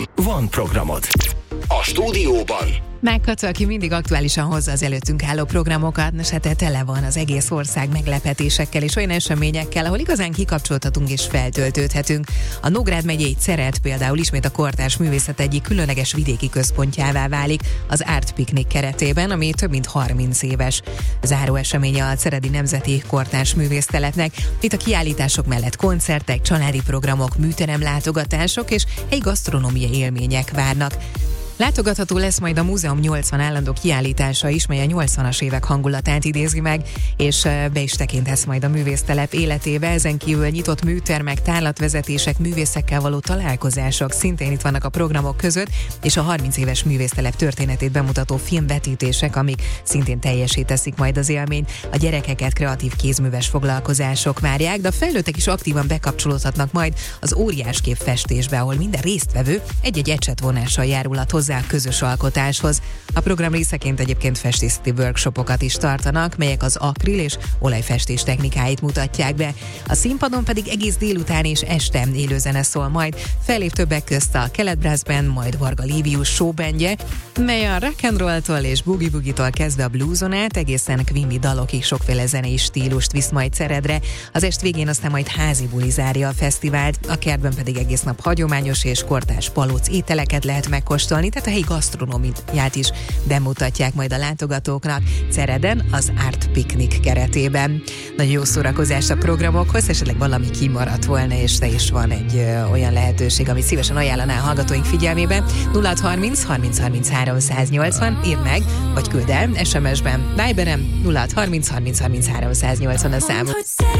Van programod. A stúdióban Megkatva, aki mindig aktuálisan hozza az előttünk álló programokat, és hát tele van az egész ország meglepetésekkel és olyan eseményekkel, ahol igazán kikapcsolhatunk és feltöltődhetünk. A Nógrád megyei Cered például ismét a kortárs művészet egyik különleges vidéki központjává válik az Art Picnic keretében, ami több mint 30 éves. Záró eseménye a Ceredi Nemzeti Kortárs Művésztelepnek. Itt a kiállítások mellett koncertek, családi programok, műteremlátogatások és egy gasztronómiai élmények várnak. Látogatható lesz majd a múzeum 80 állandó kiállítása is, mely a 80-as évek hangulatát idézi meg, és be is tekinthetsz majd a művésztelep életébe. Ezen kívül nyitott műtermek, tárlatvezetések, művészekkel való találkozások szintén itt vannak a programok között, és a 30 éves művésztelep történetét bemutató filmvetítések, amik szintén teljesé teszik majd az élményt. A gyerekeket kreatív kézműves foglalkozások várják, de a felnőttek is aktívan bekapcsolódhatnak majd az óriáskép festésbe, ahol minden résztvevő egy-egy ecsetvonással járulhat hozzá a közös alkotáshoz. A program részeként egyébként festészeti workshopokat is tartanak, melyek az akril és olajfestés technikáit mutatják be. A színpadon pedig egész délután és este élőzene szól majd. Fellép többek közt a Kelet Brass Band, majd Varga Livius showbandje, mely a rock and roll-tól és boogie-boogie-tól kezdve a blueson át egészen Quimby dalokig sokféle zenei stílust visz majd Ceredre. Az est végén aztán majd házi buli zárja a fesztivált, a kertben pedig egész nap hagyományos és kortárs palóc ételeket lehet megkóstolni, tehát a helyi gasztronómiát is bemutatják majd a látogatóknak Cereden az Art Picnic keretében. Nagyon jó szórakozás a programokhoz, esetleg valami kimaradt volna, és te is van egy olyan lehetőség, amit szívesen ajánlanál hallgatóink figyelmébe. 0630 30 33 180, írd meg, vagy küld el SMS-ben, Viberen 0630 30 33 180 a számot.